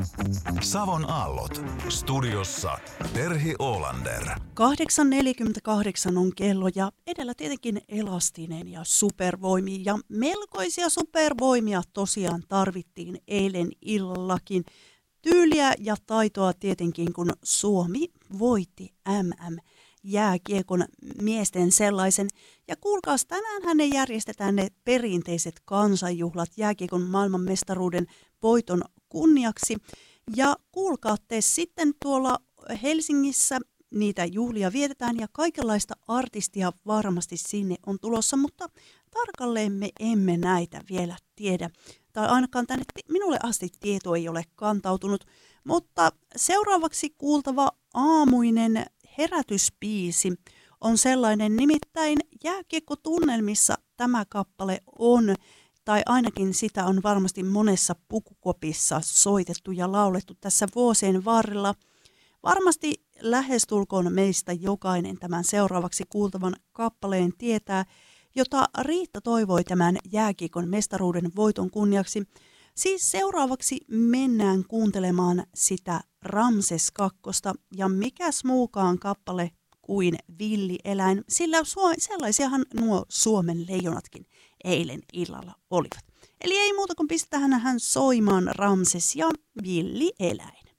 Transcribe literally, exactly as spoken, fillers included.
Savon aallot. Studiossa Terhi Oolander. kahdeksan neljäkymmentäkahdeksan on kello ja edellä tietenkin elastinen ja supervoimia. Ja melkoisia supervoimia tosiaan tarvittiin eilen illallakin. Tyyliä ja taitoa tietenkin, kun Suomi voitti M M-jääkiekon miesten sellaisen. Ja kuulkaas, tänään ne järjestetään ne perinteiset kansanjuhlat jääkiekon maailmanmestaruuden voiton kunniaksi. Ja kuulkaa te sitten tuolla Helsingissä niitä juhlia vietetään ja kaikenlaista artistia varmasti sinne on tulossa, mutta tarkalleen me emme näitä vielä tiedä. Tai ainakaan tänne minulle asti tieto ei ole kantautunut, mutta seuraavaksi kuultava aamuinen herätysbiisi on sellainen, nimittäin Jääkiekkotunnelmissa tämä kappale on, tai ainakin sitä on varmasti monessa pukukopissa soitettu ja laulettu tässä vuosien varrella. Varmasti lähestulkoon meistä jokainen tämän seuraavaksi kuultavan kappaleen tietää, jota Riitta toivoi tämän jääkiekon mestaruuden voiton kunniaksi. Siis seuraavaksi mennään kuuntelemaan sitä Ramses kakkosta ja mikäs muukaan kappale kuin Villieläin, sillä sellaisiahan nuo Suomen leijonatkin eilen illalla olivat. Eli ei muuta kuin pistetään hän soimaan Ramses ja Villieläin.